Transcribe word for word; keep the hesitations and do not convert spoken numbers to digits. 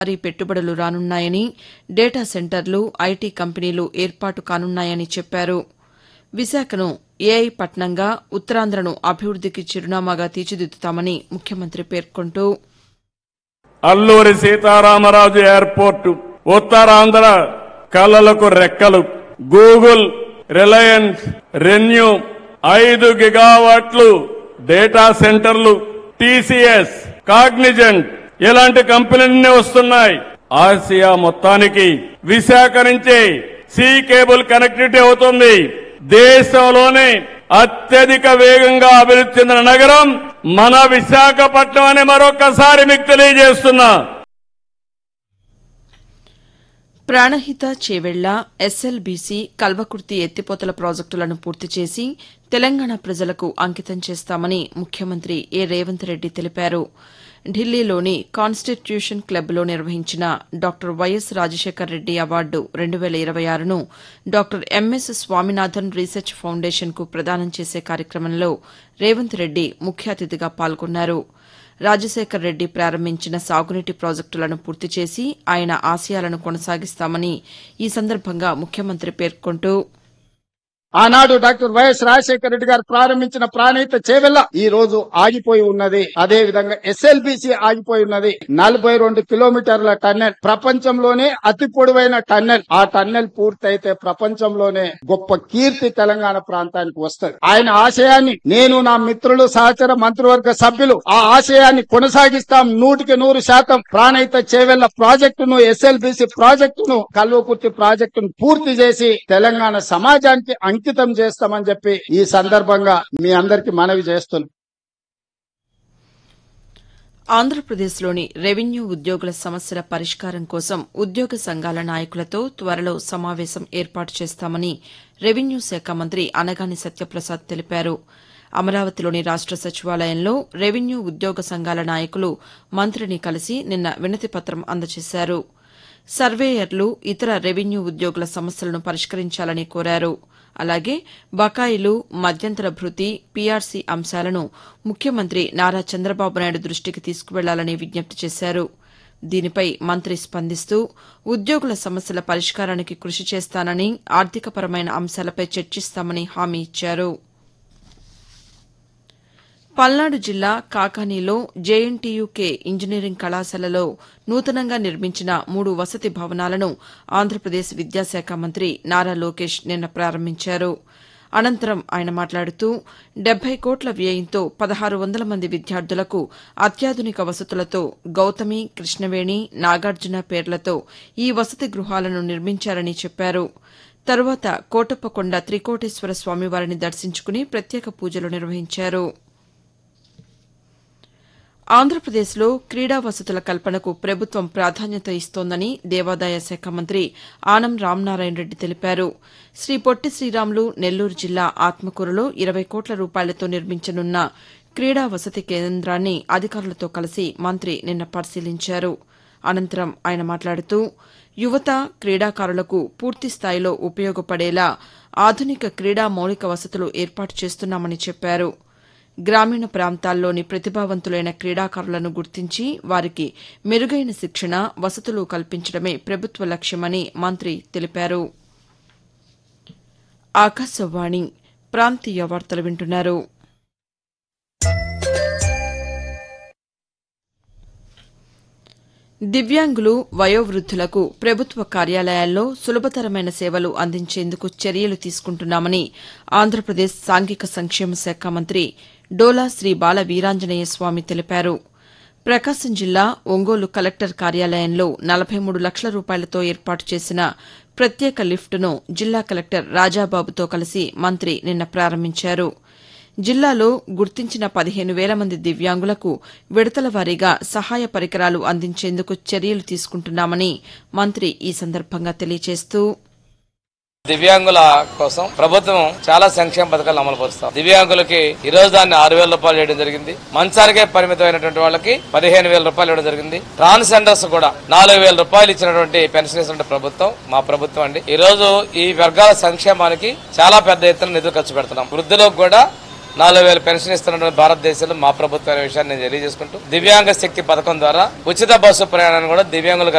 భారీ పెట్టుబడులు రానున్నాయని, డేటా సెంటర్లు, ఐటీ కంపెనీలు ఏర్పాటు కానున్నాయని చెప్పారు. విశాఖను ఏఐ పట్టణంగా, ఉత్తరాంధ్రను అభివృద్దికి చిరునామాగా తీర్చిదిద్దుతామని ముఖ్యమంత్రి పేర్కొంటూ అల్లూరి సీతారామరాజు ఎయిర్పోర్టు ఉత్తరాంధ్ర కళలకు రెక్కలు. గూగుల్, రిలయన్స్, రెన్యూ ఐదు గిగావాట్లు డేటా సెంటర్లు, టీసీఎస్, కాగ్నిజెంట్ ఇలాంటి కంపెనీలన్నీ వస్తున్నాయి. ఆసియా మొత్తానికి విశాఖ నుంచి సీ కేబుల్ కనెక్టివిటీ అవుతుంది. దేశంలోనే అత్యధిక వేగంగా అభివృద్ధి చెందిన నగరం మన విశాఖపట్నం అని మరొకసారి మీకు తెలియజేస్తున్నా. ప్రాణహిత, చేవెళ్ల, ఎస్ఎల్బీసీ, కల్వకుర్తి ఎత్తిపోతల ప్రాజెక్టులను పూర్తి చేసి తెలంగాణ ప్రజలకు అంకితం చేస్తామని ముఖ్యమంత్రి ఏ రేవంత్ రెడ్డి తెలిపారు. ఢిల్లీలోని కాన్స్టిట్యూషన్ క్లబ్లో నిర్వహించిన doctor YS Rajasekhar Reddy award రెండు వేల ఇరవై ఆరును డాక్టర్ ఎంఎస్ స్వామినాథన్ రీసెర్చ్ ఫౌండేషన్కు ప్రదానం చేసే కార్యక్రమంలో రేవంత్ రెడ్డి ముఖ్య అతిథిగా పాల్గొన్నారు. రాజశేఖర్ రెడ్డి ప్రారంభించిన సాగునీటి ప్రాజెక్టులను పూర్తి చేసి ఆయన ఆశయాలను కొనసాగిస్తామని ఈ సందర్భంగా ముఖ్యమంత్రి పేర్కొంటూ ఆనాడు డాక్టర్ వైఎస్ రాజశేఖర రెడ్డి గారు ప్రారంభించిన ప్రాణహిత చేవెళ్ల ఈ రోజు ఆగిపోయి ఉన్నది. అదే విధంగా ఎస్ఎల్బీసీ ఆగిపోయి ఉన్నది. నలభై రెండు కిలోమీటర్ల టన్నెల్, ప్రపంచంలోనే అతి పొడవైన టన్నెల్. ఆ టన్నెల్ పూర్తయితే ప్రపంచంలోనే గొప్ప కీర్తి తెలంగాణ ప్రాంతానికి వస్తుంది. ఆయన ఆశయాన్ని నేను, నా మిత్రులు, సహచర మంత్రివర్గ సభ్యులు ఆ ఆశయాన్ని కొనసాగిస్తాం. నూటికి నూరు శాతం ప్రాణహిత చేవెళ్ల ప్రాజెక్టును, ఎస్ఎల్బీసీ ప్రాజెక్టును, కల్వకుర్తి ప్రాజెక్టును పూర్తి చేసి తెలంగాణ సమాజానికి అంకితం చేస్తామని చెప్పి ఈ సందర్భంగా మీ అందరికీ మనవి చేస్తున్నాం. ఆంధ్రప్రదేశ్లోని రెవెన్యూ ఉద్యోగుల సమస్యల పరిష్కారం కోసం ఉద్యోగ సంఘాల నాయకులతో త్వరలో సమావేశం ఏర్పాటు చేస్తామని రెవెన్యూ శాఖ మంత్రి అనగాని సత్యప్రసాద్ తెలిపారు. అమరావతిలోని రాష్ట సచివాలయంలో రెవెన్యూ ఉద్యోగ సంఘాల నాయకులు మంత్రిని కలిసి నిన్న వినతిపత్రం అందజేశారు. సర్వేయర్లు, ఇతర రెవెన్యూ ఉద్యోగుల సమస్యలను పరిష్కరించాలని కోరారు. అలాగే బకాయిలు, మధ్యంతర భృతి, పీఆర్సీ అంశాలను ముఖ్యమంత్రి నారా చంద్రబాబు నాయుడు దృష్టికి తీసుకువెళ్లాలని విజ్ఞప్తి చేశారు. దీనిపై మంత్రి స్పందిస్తూ ఉద్యోగుల సమస్యల పరిష్కారానికి కృషి చేస్తానని, ఆర్థికపరమైన అంశాలపై చర్చిస్తామని హామీ ఇచ్చారు. పల్నాడు జిల్లా కాకానీలో జేఎన్టీయూకే ఇంజనీరింగ్ కళాశాలలో నూతనంగా నిర్మించిన మూడు వసతి భవనాలను ఆంధ్రప్రదేశ్ విద్యాశాఖ మంత్రి నారా లోకేష్ నిన్న ప్రారంభించారు. అనంతరం ఆయన మాట్లాడుతూ డెబ్బై కోట్ల వ్యయంతో పదహారు వందల మంది విద్యార్థులకు అత్యాధునిక వసతులతో గౌతమి, కృష్ణవేణి, నాగార్జున పేర్లతో ఈ వసతి గృహాలను నిర్మించారని చెప్పారు. తరువాత కోటప్పకొండ త్రికోటేశ్వర స్వామివారిని దర్శించుకుని ప్రత్యేక పూజలు నిర్వహించారు. ఆంధ్రప్రదేశ్లో క్రీడా వసతుల కల్పనకు ప్రభుత్వం ప్రాధాన్యత ఇస్తోందని దేవాదాయ శాఖ మంత్రి ఆనం రామనారాయణ రెడ్డి తెలిపారు. శ్రీ పొట్టి శ్రీరాములు నెల్లూరు జిల్లా ఆత్మకూరులో ఇరవై కోట్ల రూపాయలతో నిర్మించనున్న క్రీడా వసతి కేంద్రాన్ని అధికారులతో కలిసి మంత్రి నిన్న పరిశీలించారు. అనంతరం ఆయన మాట్లాడుతూ యువత, క్రీడాకారులకు పూర్తిస్థాయిలో ఉపయోగపడేలా ఆధునిక క్రీడా మౌలిక వసతులు ఏర్పాటు చేస్తున్నామని చెప్పారు. గ్రామీణ ప్రాంతాల్లోని ప్రతిభావంతులైన క్రీడాకారులను గుర్తించి వారికి మెరుగైన శిక్షణ, వసతులు కల్పించడమే ప్రభుత్వ లక్ష్యమని మంత్రి తెలిపారు. ఆకాశవాణి ప్రాంతీయ వార్తలు వింటున్నారు. దివ్యాంగులు, వయోవృద్దులకు ప్రభుత్వ కార్యాలయాల్లో సులభతరమైన సేవలు అందించేందుకు చర్యలు తీసుకుంటున్నామని ఆంధ్రప్రదేశ్ సాంఘిక సంక్షేమ శాఖ మంత్రి డోలా శ్రీ బాల వీరాంజనేయ స్వామి తెలిపారు. ప్రకాశం జిల్లా ఒంగోలు కలెక్టర్ కార్యాలయంలో నలభై మూడు లక్షల రూపాయలతో ఏర్పాటు చేసిన ప్రత్యేక లిఫ్టును జిల్లా కలెక్టర్ రాజాబాబుతో కలిసి మంత్రి నిన్న ప్రారంభించారు. జిల్లాలో గుర్తించిన పదిహేను వేల మంది దివ్యాంగులకు విడతల వారీగా సహాయ పరికరాలు అందించేందుకు చర్యలు తీసుకుంటున్నామని మంత్రి ఈ సందర్భంగా తెలియజేస్తూ దివ్యాంగుల కోసం ప్రభుత్వం చాలా సంక్షేమ పథకాలు అమలు పరుస్తాం. దివ్యాంగులకి ఈ రోజు దాన్ని ఆరు వేల రూపాయలు చేయడం జరిగింది. మంచానికే పరిమితమైనటువంటి వాళ్ళకి పదిహేను వేల రూపాయలు ఇవ్వడం జరిగింది. ట్రాన్స్జెండర్స్ కూడా నాలుగు వేల రూపాయలు ఇచ్చినటువంటి పెన్షన్ ఇస్తున్న ప్రభుత్వం మా ప్రభుత్వం అండి. ఈ రోజు ఈ వర్గాల సంక్షేమానికి చాలా పెద్ద ఎత్తున నిధులు ఖర్చు పెడుతున్నాం. వృద్ధులకు కూడా నాలుగు వేల పెన్షన్ ఇస్తున్నటువంటి భారతదేశంలో మా ప్రభుత్వం అనే విషయాన్ని నేను తెలియజేసుకుంటూ దివ్యాంగ శక్తి పథకం ద్వారా ఉచిత బస్సు ప్రయాణాన్ని కూడా దివ్యాంగులకు